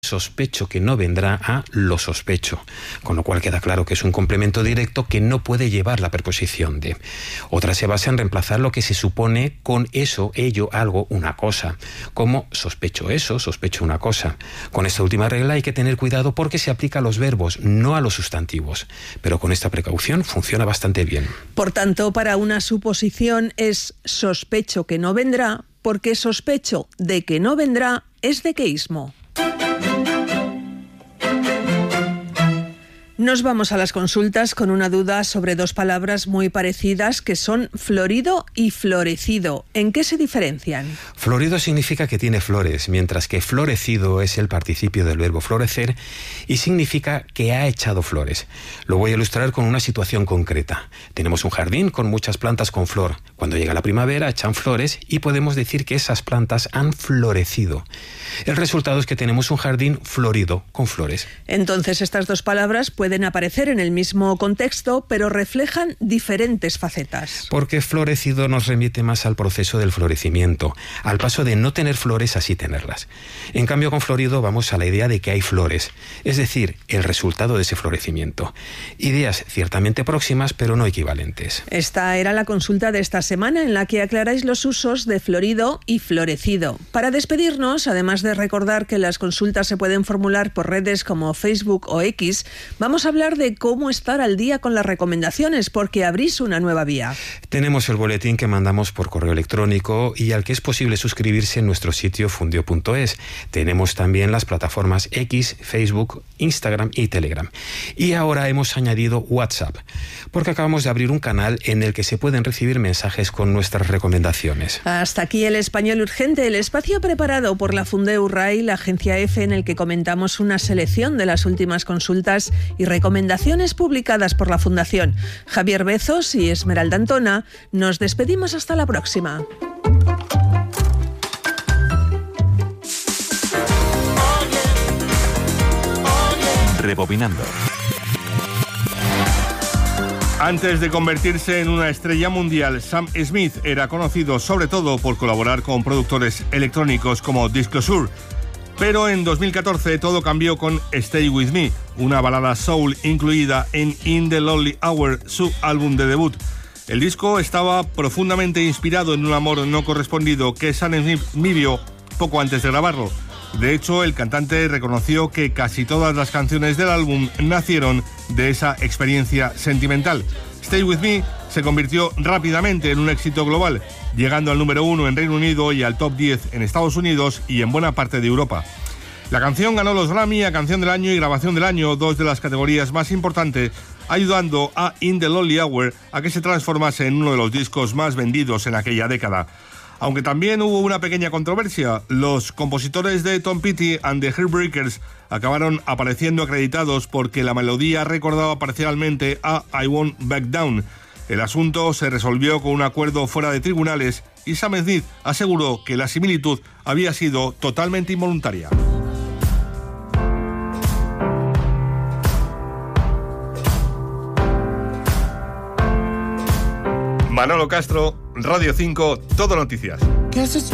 sospecho que no vendrá a lo sospecho, con lo cual queda claro que es un complemento directo que no puede llevar la preposición de. Otra se basa en reemplazar lo que se supone con eso, ello, algo, una cosa, como sospecho eso, sospecho una cosa. Con esta última regla hay que tener cuidado porque se aplica a los verbos, no a los sustantivos, pero con esta precaución funciona bastante bien. Por tanto, para una suposición es sospecho que no vendrá, porque sospecho de que no vendrá es dequeísmo. Nos vamos a las consultas con una duda sobre dos palabras muy parecidas que son florido y florecido. ¿En qué se diferencian? Florido significa que tiene flores, mientras que florecido es el participio del verbo florecer y significa que ha echado flores. Lo voy a ilustrar con una situación concreta. Tenemos un jardín con muchas plantas con flor. Cuando llega la primavera echan flores y podemos decir que esas plantas han florecido. El resultado es que tenemos un jardín florido con flores. Entonces estas dos palabras pueden aparecer en el mismo contexto, pero reflejan diferentes facetas. Porque florecido nos remite más al proceso del florecimiento, al paso de no tener flores a sí tenerlas. En cambio, con florido vamos a la idea de que hay flores, es decir, el resultado de ese florecimiento. Ideas ciertamente próximas, pero no equivalentes. Esta era la consulta de esta semana, en la que aclaráis los usos de florido y florecido. Para despedirnos, además de recordar que las consultas se pueden formular por redes como Facebook o X, vamos a hablar de cómo estar al día con las recomendaciones, porque abrís una nueva vía. Tenemos el boletín que mandamos por correo electrónico y al que es posible suscribirse en nuestro sitio fundio.es. Tenemos también las plataformas X, Facebook, Instagram y Telegram. Y ahora hemos añadido WhatsApp, porque acabamos de abrir un canal en el que se pueden recibir mensajes con nuestras recomendaciones. Hasta aquí el Español Urgente, el espacio preparado por la Fundeu RAI, la agencia EFE, en el que comentamos una selección de las últimas consultas y recomendaciones publicadas por la Fundación. Javier Bezos y Esmeralda Antona, nos despedimos hasta la próxima. Rebobinando. Antes de convertirse en una estrella mundial, Sam Smith era conocido sobre todo por colaborar con productores electrónicos como Disclosure. Pero en 2014 todo cambió con Stay With Me, una balada soul incluida en In the Lonely Hour, su álbum de debut. El disco estaba profundamente inspirado en un amor no correspondido que Sam Smith vivió poco antes de grabarlo. De hecho, el cantante reconoció que casi todas las canciones del álbum nacieron de esa experiencia sentimental. Stay With Me se convirtió rápidamente en un éxito global, llegando al número 1 en Reino Unido y al top 10 en Estados Unidos y en buena parte de Europa. La canción ganó los Grammy a Canción del Año y Grabación del Año, dos de las categorías más importantes, ayudando a In the Lonely Hour a que se transformase en uno de los discos más vendidos en aquella década. Aunque también hubo una pequeña controversia, los compositores de Tom Petty and the Heartbreakers acabaron apareciendo acreditados porque la melodía recordaba parcialmente a I Won't Back Down. El asunto se resolvió con un acuerdo fuera de tribunales y Sam Smith aseguró que la similitud había sido totalmente involuntaria. Manolo Castro, Radio 5, Todo Noticias.